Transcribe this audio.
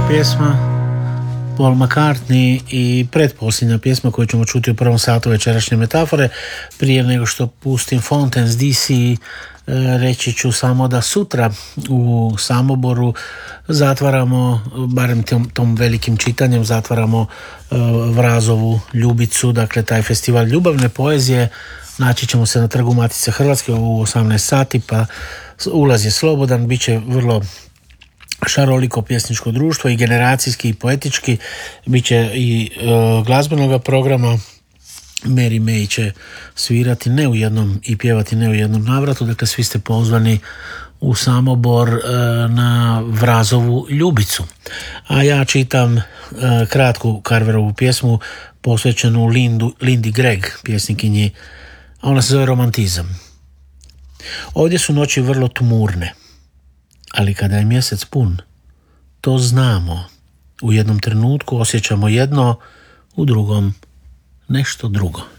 pjesma Paul McCartney i pretposljednja pjesma koju ćemo čuti u prvom satu večerašnje metafore. Prije nego što pustim Fountains DC, reći ću samo da sutra u Samoboru zatvaramo, barem tom velikim čitanjem, zatvaramo Vrazovu Ljubicu, dakle taj festival ljubavne poezije. Naći ćemo se na Trgu Matice Hrvatske u 18 sati, pa ulaz je slobodan, bit će vrlo šaroliko pjesničko društvo i generacijski i poetički, bit će i glazbenog programa. Mary May će svirati ne u jednom i pjevati ne u jednom navratu, dakle svi ste pozvani u Samobor na Vrazovu Ljubicu. A ja čitam kratku Carverovu pjesmu posvećenu Lindy Gregg, pjesnikinji, a ona se zove Romantizam. Ovdje su noći vrlo tmurne, ali kada je mjesec pun, to znamo. U jednom trenutku osjećamo jedno, u drugom nešto drugo.